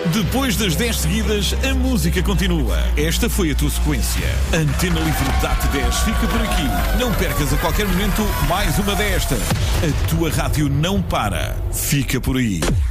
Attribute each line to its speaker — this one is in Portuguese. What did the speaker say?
Speaker 1: Depois das 10 seguidas, a música continua. Esta foi a tua sequência. Antena Livre DAT 10 fica por aqui. Não percas a qualquer momento mais uma desta. A tua rádio não para. Fica por aí.